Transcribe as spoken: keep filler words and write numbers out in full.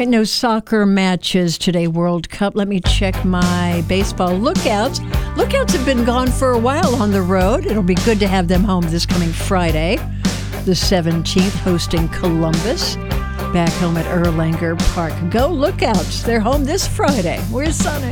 right, no soccer matches today, World Cup. Let me check my baseball lookouts. Lookouts have been gone for a while on the road. It'll be good to have them home this coming Friday, the seventeenth, hosting Columbus, back home at Erlanger Park. Go Lookouts. They're home this Friday. Where's Sonny?